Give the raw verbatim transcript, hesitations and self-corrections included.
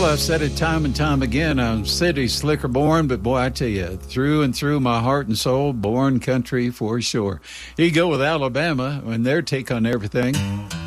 I've said it time and time again. I'm city slicker born, but boy, I tell you, through and through my heart and soul, born country for sure. You go with Alabama and their take on everything.